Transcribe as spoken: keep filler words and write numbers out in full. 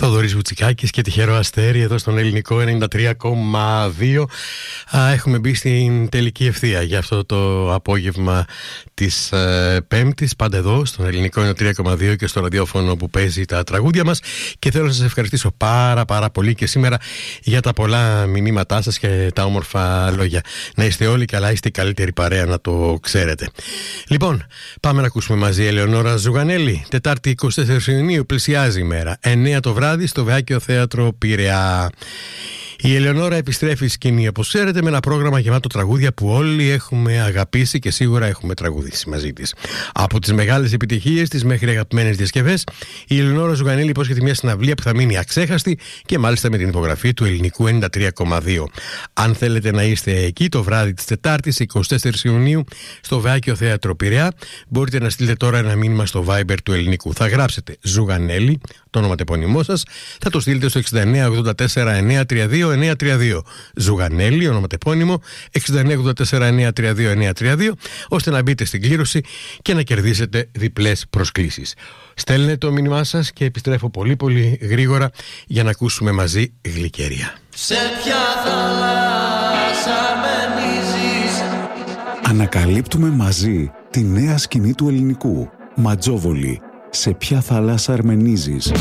Θοδωρής Βουτσικάκης και τυχερό αστέρι εδώ στον ελληνικό ενενήντα τρία κόμμα δύο. Α, έχουμε μπει στην τελική ευθεία για αυτό το απόγευμα της ε, Πέμπτης, πάντα εδώ στον ελληνικό ενενήντα τρία κόμμα δύο και στο ραδιόφωνο που παίζει τα τραγούδια μας. Και θέλω να σας ευχαριστήσω πάρα πάρα πολύ και σήμερα για τα πολλά μηνύματά σας και τα όμορφα λόγια. Να είστε όλοι καλά, είστε η καλύτερη παρέα, να το ξέρετε. Λοιπόν, πάμε να ακούσουμε μαζί Ελεονόρα Ζουγανέλη. Τετάρτη εικοστή τέταρτη Ιουνίου πλησιάζει η μέρα. εννιά το βράδυ στο Βεάκιο Θέατρο Πειραιά. Η Ελεονόρα επιστρέφει σκηνή, όπως ξέρετε, με ένα πρόγραμμα γεμάτο τραγούδια που όλοι έχουμε αγαπήσει και σίγουρα έχουμε τραγουδήσει μαζί της. Από τις μεγάλες επιτυχίες της μέχρι αγαπημένες διασκευές, η Ελεονόρα Ζουγανέλη υπόσχεται μια συναυλία που θα μείνει αξέχαστη και μάλιστα με την υπογραφή του ελληνικού ενενήντα τρία κόμμα δύο. Αν θέλετε να είστε εκεί το βράδυ της Τετάρτης εικοστή τέταρτη Ιουνίου στο Βεάκιο Θέατρο Πειραιά, μπορείτε να στείλετε τώρα ένα μήνυμα στο Viber του ελληνικού. Θα γράψετε Ζουγανέλη, το ονοματεπώνυμό σας, θα το στείλετε στο εξήντα εννιά ογδόντα τέσσερα εννιακόσια τριάντα δύο εννιακόσια τριάντα δύο. Ζουγανέλη, ονοματεπώνυμο εξήντα εννιά ογδόντα τέσσερα εννιακόσια τριάντα δύο εννιακόσια τριάντα δύο, ώστε να μπείτε στην κλήρωση και να κερδίσετε διπλές προσκλήσεις. Στέλνετε το μήνυμά σας και επιστρέφω πολύ πολύ γρήγορα για να ακούσουμε μαζί Γλυκερία. Σε ποια θάλασσα μενίζεις? Ανακαλύπτουμε μαζί τη νέα σκηνή του ελληνικού. Ματζόβολη. Σε ποια θάλασσα αρμενίζεις?